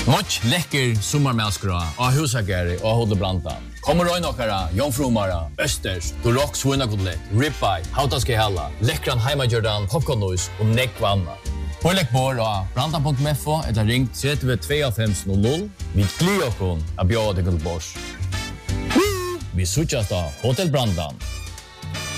Much läcker sommarmäskra av husagare och Hotel Brantan. Kommer röjnåkara, jomfrumara, östers, Durox svunnagodlet, ribeye, hautaske hella, läckran heimajordan, popcornnois och nekvanna. Pålägg bor av brantan.mfo eller ring 325000. Vi glider okon av bjöd till Bors. Vi sutjas då Hotel Brantan.